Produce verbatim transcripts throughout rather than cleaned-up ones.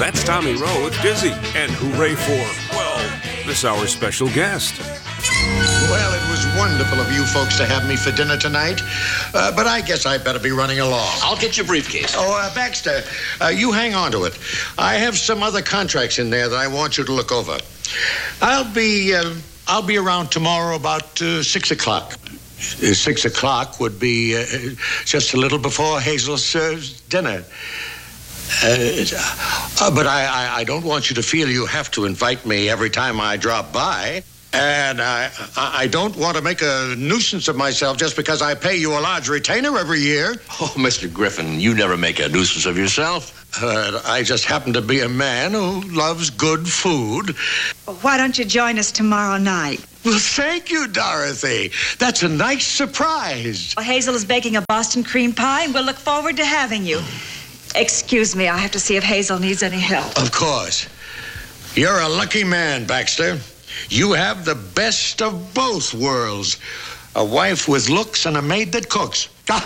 That's Tommy Rowe with Dizzy. And hooray for, well, this hour's special guest. Well, it was wonderful of you folks to have me for dinner tonight, uh, but I guess I better be running along. I'll get your briefcase. Oh, uh, Baxter, uh, you hang on to it. I have some other contracts in there that I want you to look over. I'll be, uh, I'll be around tomorrow about uh, six o'clock. Uh, six o'clock would be uh, just a little before Hazel serves dinner. Uh, uh, but I, I, I don't want you to feel you have to invite me every time I drop by. And I, I don't want to make a nuisance of myself just because I pay you a large retainer every year. Oh, Mister Griffin, you never make a nuisance of yourself. Uh, I just happen to be a man who loves good food. Why don't you join us tomorrow night? Well, thank you, Dorothy. That's a nice surprise. Well, Hazel is baking a Boston cream pie, and we'll look forward to having you. Excuse me, I have to see if Hazel needs any help. Of course. You're a lucky man, Baxter. You have the best of both worlds. A wife with looks and a maid that cooks.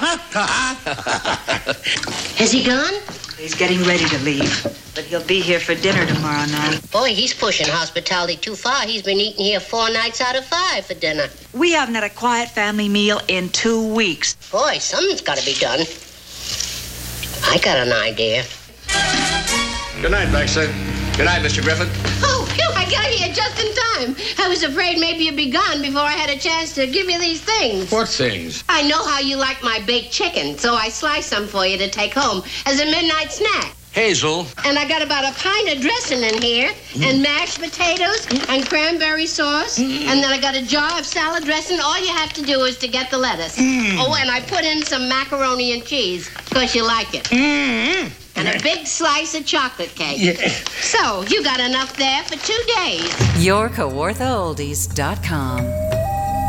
Has he gone? He's getting ready to leave, but he'll be here for dinner tomorrow night. Boy, he's pushing hospitality too far. He's been eating here four nights out of five for dinner. We haven't had a quiet family meal in two weeks. Boy, something's got to be done. I got an idea. Good night, Baxter. Good night, Mister Griffin. Oh, phew, I got here just in time. I was afraid maybe you'd be gone before I had a chance to give you these things. What things? I know how you like my baked chicken, so I sliced some for you to take home as a midnight snack. Hazel. And I got about a pint of dressing in here, and mashed potatoes, and cranberry sauce, and then I got a jar of salad dressing. All you have to do is to get the lettuce. Oh, and I put in some macaroni and cheese, because you like it. Mm-hmm. And a big slice of chocolate cake. Yeah. So, you got enough there for two days. your Kawartha Oldies dot com.